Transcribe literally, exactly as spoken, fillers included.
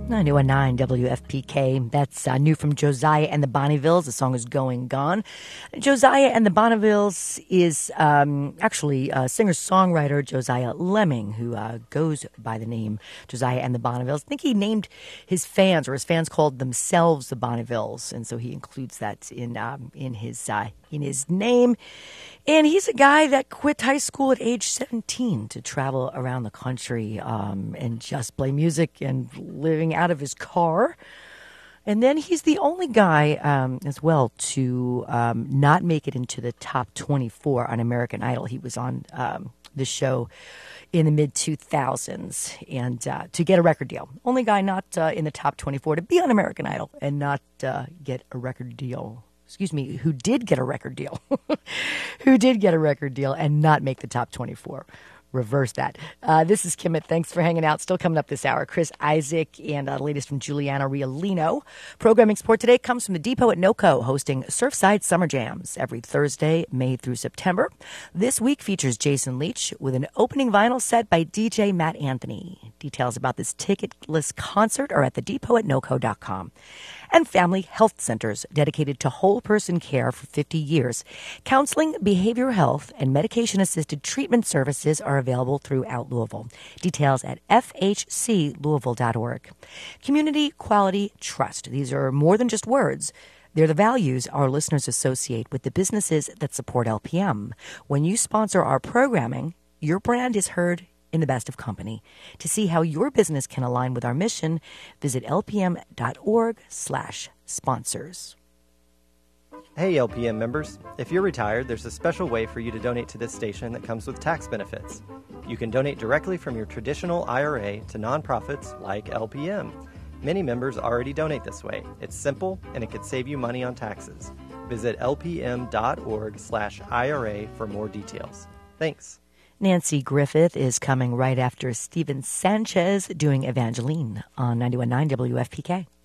ninety-one point nine W F P K. That's uh, new from Josiah and the Bonnevilles. The song is Going Gone. Josiah and the Bonnevilles is um, actually a singer-songwriter, Josiah Lemming, who uh, goes by the name Josiah and the Bonnevilles. I think he named his fans, or his fans called themselves the Bonnevilles, and so he includes that in um, in his uh, in his name. And he's a guy that quit high school at age seventeen to travel around the country um, and just play music and living out of his car. And then he's the only guy um, as well to um, not make it into the top twenty-four on American Idol. He was on um, the show in the mid two thousands and uh, to get a record deal. Only guy not uh, in the top twenty-four to be on American Idol and not uh, get a record deal. Excuse me, who did get a record deal, who did get a record deal and not make the top twenty-four. Reverse that. Uh, this is Kimmett. Thanks for hanging out. Still coming up this hour, Chris Isaac and uh, the latest from Juliana Riolino. Programming support today comes from the Depot at NoCo, hosting Surfside Summer Jams every Thursday, May through September. This week features Jason Leach with an opening vinyl set by D J Matt Anthony. Details about this ticketless concert are at the depot at noco dot com. And Family Health Centers, dedicated to whole person care for fifty years. Counseling, behavioral health, and medication-assisted treatment services are available throughout Louisville. Details at f h c louisville dot org. Community, quality, trust. These are more than just words. They're the values our listeners associate with the businesses that support L P M. When you sponsor our programming, your brand is heard in the best of company. To see how your business can align with our mission, visit lpm.org slash sponsors. Hey L P M members, if you're retired, there's a special way for you to donate to this station that comes with tax benefits. You can donate directly from your traditional I R A to nonprofits like L P M. Many members already donate this way. It's simple and it could save you money on taxes. Visit lpm.org slash IRA for more details. Thanks. Nancy Griffith is coming right after Steven Sanchez doing Evangeline on ninety-one point nine W F P K.